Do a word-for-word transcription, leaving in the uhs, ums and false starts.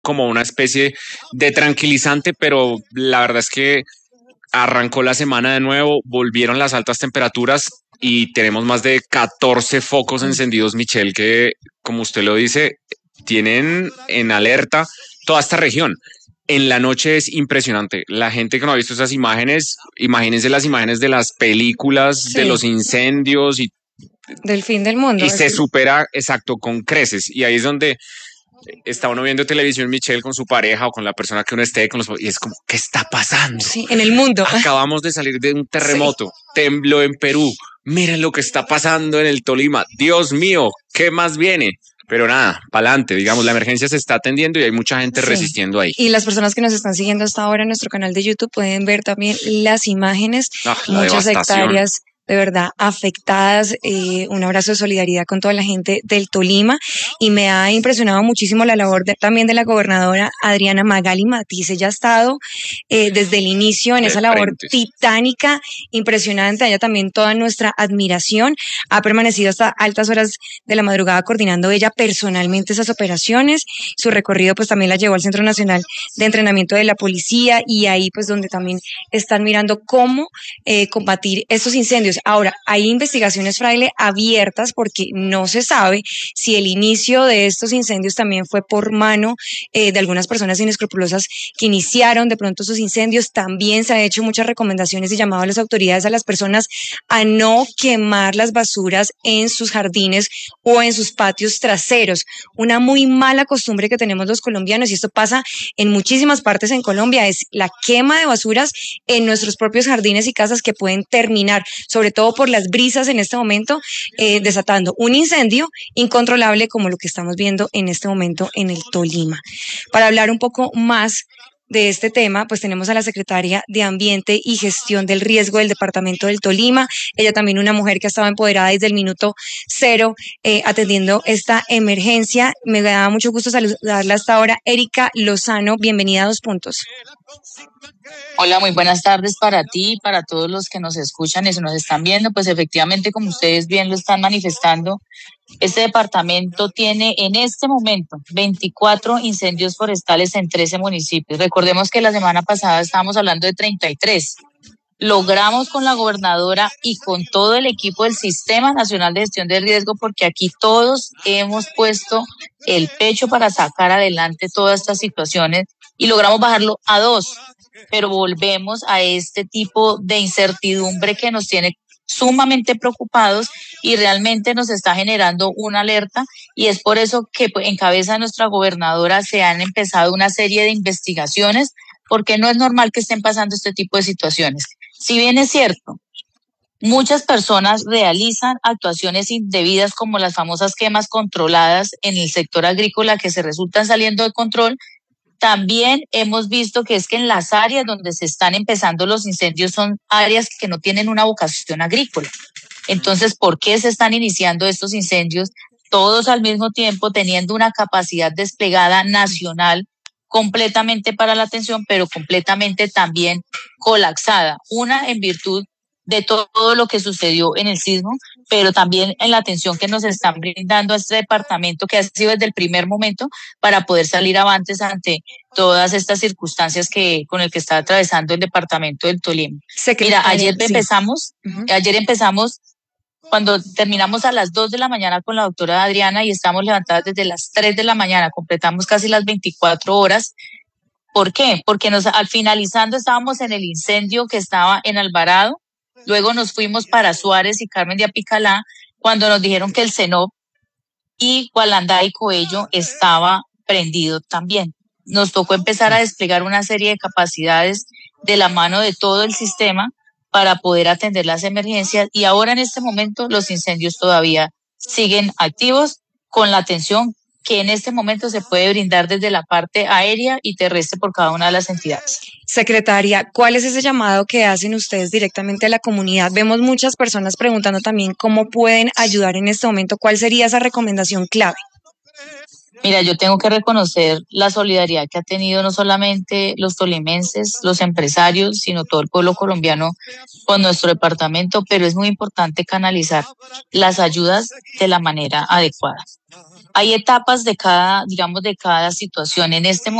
como una especie de tranquilizante, pero la verdad es que arrancó la semana de nuevo, volvieron las altas temperaturas y tenemos más de catorce focos encendidos, Michelle, que como usted lo dice, tienen en alerta toda esta región. En la noche es impresionante. La gente que no ha visto esas imágenes, imagínense las imágenes de las películas, sí, de los incendios y del fin del mundo. Y se supera, exacto, con creces. Y ahí es donde está uno viendo televisión, Michelle, con su pareja o con la persona que uno esté, con los, y es como, ¿qué está pasando? Sí, en el mundo. Acabamos de salir de un terremoto, sí, tembló en Perú, miren lo que está pasando en el Tolima, Dios mío, ¿qué más viene? Pero nada, para adelante, digamos, la emergencia se está atendiendo y hay mucha gente, sí, resistiendo ahí. Y las personas que nos están siguiendo hasta ahora en nuestro canal de YouTube pueden ver también las imágenes, ah, la muchas devastación. hectáreas de verdad afectadas. Eh, un abrazo de solidaridad con toda la gente del Tolima, y me ha impresionado muchísimo la labor de, también de la gobernadora Adriana Magali Matiz. Ella ha estado eh, desde el inicio en de esa labor frente. titánica, impresionante. Ella también toda nuestra admiración. Ha permanecido hasta altas horas de la madrugada coordinando ella personalmente esas operaciones. Su recorrido pues también la llevó al Centro Nacional de Entrenamiento de la Policía, y ahí pues donde también están mirando cómo eh, combatir estos incendios. Ahora, hay investigaciones, Fraile, abiertas, porque no se sabe si el inicio de estos incendios también fue por mano eh, de algunas personas inescrupulosas que iniciaron de pronto esos incendios. También se han hecho muchas recomendaciones y llamado a las autoridades, a las personas, a no quemar las basuras en sus jardines o en sus patios traseros. Una muy mala costumbre que tenemos los colombianos, y esto pasa en muchísimas partes en Colombia, es la quema de basuras en nuestros propios jardines y casas, que pueden terminar, sobre todo por las brisas en este momento, eh, desatando un incendio incontrolable como lo que estamos viendo en este momento en el Tolima. Para hablar un poco más de este tema, pues tenemos a la secretaria de Ambiente y Gestión del Riesgo del Departamento del Tolima. Ella también una mujer que ha estado empoderada desde el minuto cero eh, atendiendo esta emergencia. Me da mucho gusto saludarla hasta ahora. Erika Lozano, bienvenida a Dos Puntos. Hola, muy buenas tardes para ti y para todos los que nos escuchan y nos están viendo. Pues efectivamente, como ustedes bien lo están manifestando, este departamento tiene en este momento veinticuatro incendios forestales en trece municipios. Recordemos que la semana pasada estábamos hablando de treinta y tres. Logramos con la gobernadora y con todo el equipo del Sistema Nacional de Gestión del Riesgo, porque aquí todos hemos puesto el pecho para sacar adelante todas estas situaciones, y logramos bajarlo a dos. Pero volvemos a este tipo de incertidumbre que nos tiene sumamente preocupados y realmente nos está generando una alerta, y es por eso que en cabeza de nuestra gobernadora se han empezado una serie de investigaciones, porque no es normal que estén pasando este tipo de situaciones. Si bien es cierto, muchas personas realizan actuaciones indebidas como las famosas quemas controladas en el sector agrícola que se resultan saliendo de control, también hemos visto que es que en las áreas donde se están empezando los incendios son áreas que no tienen una vocación agrícola. Entonces, ¿por qué se están iniciando estos incendios? Todos al mismo tiempo teniendo una capacidad desplegada nacional completamente para la atención, pero completamente también colapsada. Una en virtud de todo lo que sucedió en el sismo, pero también en la atención que nos están brindando a este departamento, que ha sido desde el primer momento para poder salir avantes ante todas estas circunstancias que con el que está atravesando el departamento del Tolima. Mira, ayer sí. empezamos, uh-huh. ayer empezamos cuando terminamos a las dos de la mañana con la doctora Adriana, y estamos levantadas desde las tres de la mañana, completamos casi las veinticuatro horas. ¿Por qué? Porque nos, al finalizando estábamos en el incendio que estaba en Alvarado. Luego nos fuimos para Suárez y Carmen de Apicalá, cuando nos dijeron que el Cenop y Gualandá y Coello estaba prendido también. Nos tocó empezar a desplegar una serie de capacidades de la mano de todo el sistema para poder atender las emergencias, y ahora en este momento los incendios todavía siguen activos, con la atención que en este momento se puede brindar desde la parte aérea y terrestre por cada una de las entidades. Secretaria, ¿cuál es ese llamado que hacen ustedes directamente a la comunidad? Vemos muchas personas preguntando también cómo pueden ayudar en este momento. ¿Cuál sería esa recomendación clave? Mira, yo tengo que reconocer la solidaridad que ha tenido no solamente los tolimenses, los empresarios, sino todo el pueblo colombiano con nuestro departamento, pero es muy importante canalizar las ayudas de la manera adecuada. hay etapas de cada, digamos, de cada situación. En este